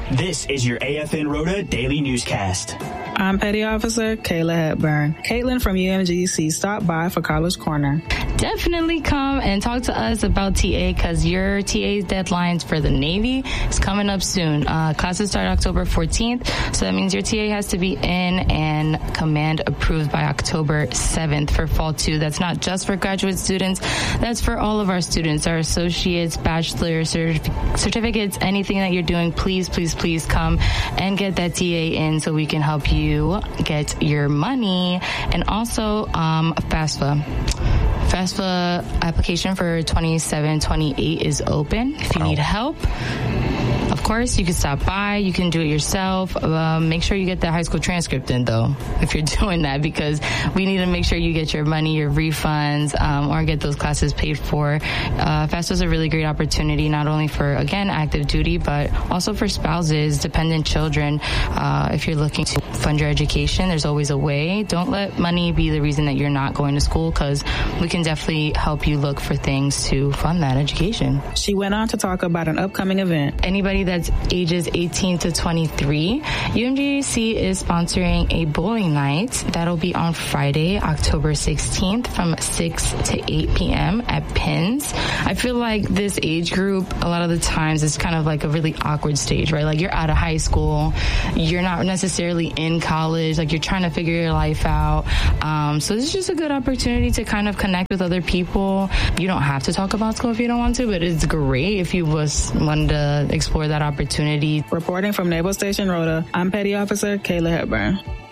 This is your AFN Rhoda Daily Newscast. I'm Petty Officer Kayla Hepburn. Caitlin from UMGC stopped by for College Corner. Definitely come and talk to us about TA because your TA deadlines for the Navy is coming up soon. Classes start October 14th, so that means your TA has to be in and command approved by October 7th for Fall 2. That's not just for graduate students. That's for all of our students, our associates, bachelor's, certificates, anything that you're doing. Please, please, please come and get that TA in so we can help you get your money. And also FAFSA. FAFSA application for 27-28 is open. If you need help, of course, you can stop by. You can do it yourself. Make sure you get that high school transcript in, though, if you're doing that, because we need to make sure you get your money, your refunds, or get those classes paid for. FAFSA is a really great opportunity, not only for, again, active duty, but also for spouses, dependent children. If you're looking to fund your education, there's always a way. Don't let money be the reason that you're not going to school, because we can definitely help you look for things to fund that education. She went on to talk about an upcoming event. Anybody that's ages 18 to 23, UMGC is sponsoring a bowling night that'll be on Friday, October 16th from 6 to 8 p.m. at Pins. I feel like this age group, a lot of the times, is kind of like a really awkward stage, right? Like, you're out of high school, you're not necessarily in college, like, you're trying to figure your life out. So this is just a good opportunity to kind of connect with other people. You don't have to talk about school if you don't want to, but it's great if you wanted to explore that opportunity. Reporting from Naval Station Rhoda, I'm Petty Officer Kayla Hepburn.